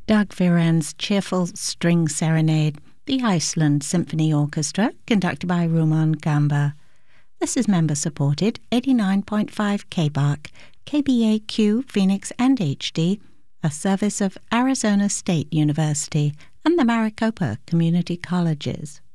Dag Viren's cheerful string serenade, the Iceland Symphony Orchestra, conducted by Rumaan Gamba. This is member-supported 89.5 KBAQ, KBAQ, Phoenix and HD, a service of Arizona State University and the Maricopa Community Colleges.